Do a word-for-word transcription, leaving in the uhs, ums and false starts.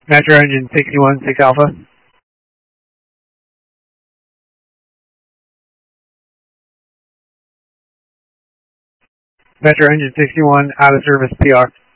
Metro engine sixty-one, six Alpha. Metro engine sixty-one, out of service P R.